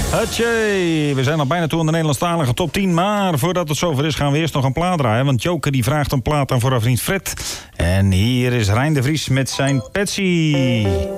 Hatjee, we zijn al bijna toe aan de Nederlandstalige top 10. Maar voordat het zover is gaan we eerst nog een plaat draaien. Want Joker die vraagt een plaat aan voor haar vriend Fred. En hier is Rijn de Vries met zijn Patsy.